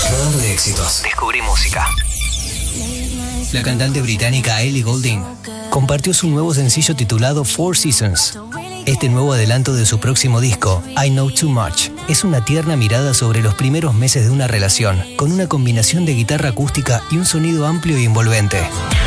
Radar de éxitos. Descubrí música. La cantante británica Ellie Goulding compartió su nuevo sencillo titulado Four Seasons. Este nuevo adelanto de su próximo disco, I Know Too Much, es una tierna mirada sobre los primeros meses de una relación, con una combinación de guitarra acústica y un sonido amplio y envolvente.